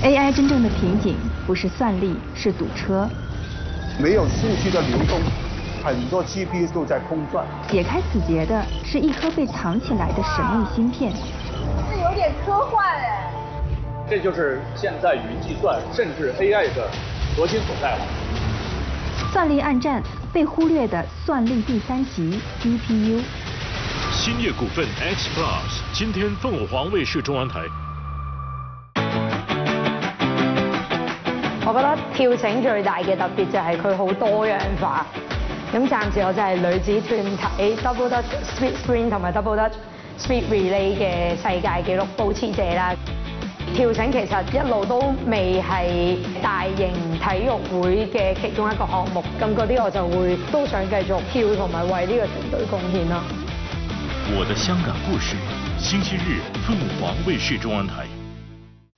AI 真正的瓶颈不是算力，是堵车。 没有数据的流动，很多 GPU 都在空转。 解开死结的是一颗被藏起来的神秘芯片。 这有点科幻哎。 这就是现在云计算甚至 AI 的核心所在了。 算力暗战，被忽略的算力第3集 GPU。 兴业股份 X Plus 今天凤凰卫視中文台。 我覺得跳繩最大嘅特別就係佢好多樣化。咁暫時我就係女子團體 Double Dutch Speed Sprint 同埋 Double Dutch Speed Relay 嘅世界紀錄保持者啦。跳繩其實一路都未係大型體育會嘅其中一個項目，咁嗰啲我就會都想繼續跳同埋為呢個團隊貢獻咯。 我的香港故事，星期日凤凰卫視中文台。